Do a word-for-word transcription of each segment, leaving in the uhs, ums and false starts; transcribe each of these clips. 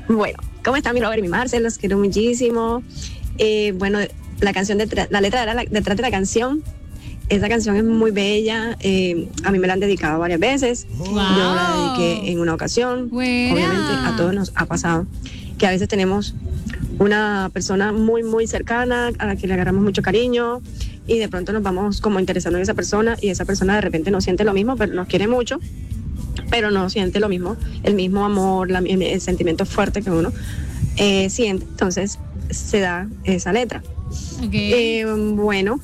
Bueno, ¿cómo están mi Robert y mi Marcel? Los quiero muchísimo. Eh, bueno, la canción de la letra de la, detrás de la canción, esa canción es muy bella. Eh, a mí me la han dedicado varias veces. Wow. Yo la dediqué en una ocasión. Buena. Obviamente a todos nos ha pasado que a veces tenemos una persona muy, muy cercana a la que le agarramos mucho cariño y de pronto nos vamos como interesando en esa persona y esa persona de repente no siente lo mismo, pero nos quiere mucho, pero no siente lo mismo, el mismo amor, la, el, el sentimiento fuerte que uno eh, siente. Entonces se da esa letra. Okay. Eh, bueno,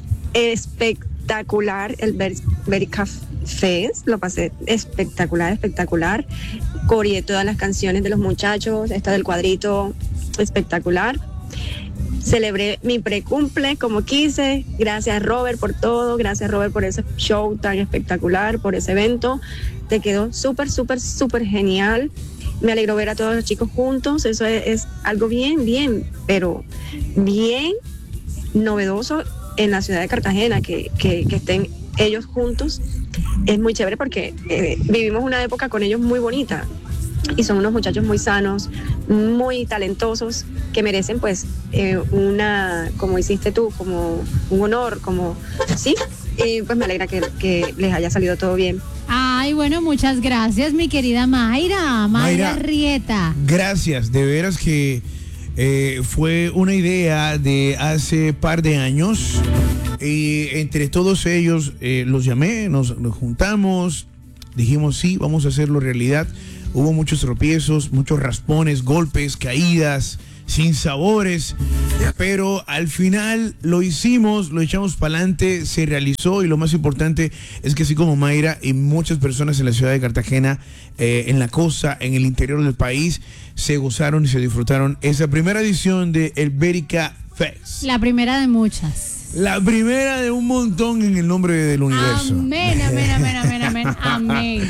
espectacular el Verica Fest, lo pasé espectacular, espectacular. Coreé todas las canciones de los muchachos, esta del cuadrito, espectacular. Celebré mi precumple como quise. Gracias Robert por todo, gracias Robert por ese show tan espectacular, por ese evento. Te quedó súper, súper, súper genial. Me alegró ver a todos los chicos juntos. Eso es, es algo bien, bien, pero bien novedoso en la ciudad de Cartagena, que, que, que estén ellos juntos. Es muy chévere porque eh, vivimos una época con ellos muy bonita y son unos muchachos muy sanos, muy talentosos, que merecen pues eh, una, como hiciste tú, como un honor, como, sí, y pues me alegra que, que les haya salido todo bien. Ay, bueno, muchas gracias, mi querida Mayra, Mayra, Mayra Rieta. Gracias, de veras que eh, fue una idea de hace par de años. Y entre todos ellos eh, los llamé, nos, nos juntamos, dijimos sí, vamos a hacerlo realidad. Hubo muchos tropiezos, muchos raspones, golpes, caídas, sinsabores, pero al final lo hicimos, lo echamos para adelante, se realizó y lo más importante es que así como Mayra y muchas personas en la ciudad de Cartagena, eh, en la costa, en el interior del país, se gozaron y se disfrutaron esa primera edición de el Verica Fest. La primera de muchas. La primera de un montón en el nombre del universo. Amén, amén, amén, amén, amén, amén.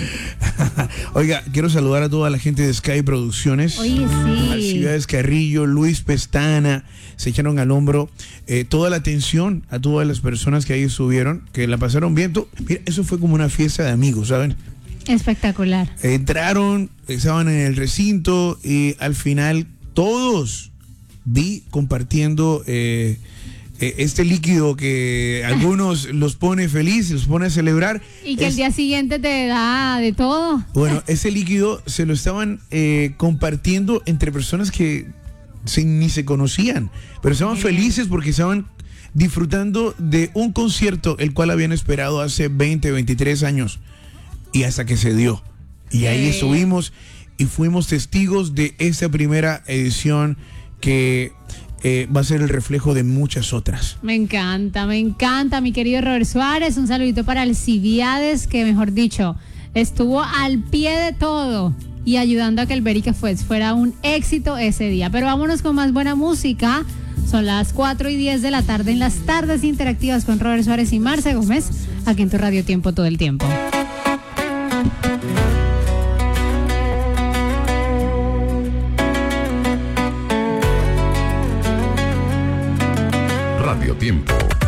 Oiga, quiero saludar a toda la gente de Sky Producciones. Oye, sí. Alcibiades Carrillo, Luis Pestana, se echaron al hombro. Eh, toda la atención a todas las personas que ahí estuvieron, que la pasaron bien. Mira, eso fue como una fiesta de amigos, ¿saben? Espectacular. Entraron, estaban en el recinto y al final todos vi compartiendo eh, este líquido que algunos los pone feliz, los pone a celebrar. Y que es, el día siguiente te da de todo. Bueno, ese líquido se lo estaban eh, compartiendo entre personas que se, ni se conocían, pero estaban sí. felices porque estaban disfrutando de un concierto el cual habían esperado hace veinte, veintitrés años y hasta que se dio. Y sí. ahí estuvimos y fuimos testigos de esta primera edición que Eh, va a ser el reflejo de muchas otras. Me encanta, me encanta, mi querido Robert Suárez. Un saludito para Alcibiades, que mejor dicho, estuvo al pie de todo y ayudando a que el Verica Fest fuera un éxito ese día. Pero vámonos con más buena música. Son las cuatro y diez de la tarde en las tardes interactivas con Robert Suárez y Marce Gómez, aquí en tu Radio Tiempo todo el tiempo.